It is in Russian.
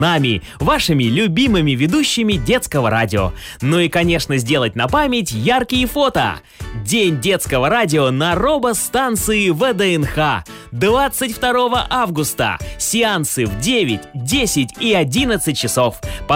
нами, вашими любимыми ведущими детского радио. Ну и, конечно, сделать на память яркие фото. День детского радио на робостанции ВДНХ. 22 августа. Сеансы в 9, 10 и 11 часов.